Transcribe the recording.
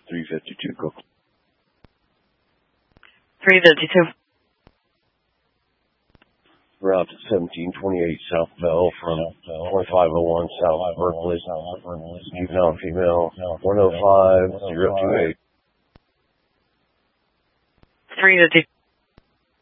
352, go. 352. Route 1728 South Bell from 2501 South Berkeley. Juvenile female 105 028. 352.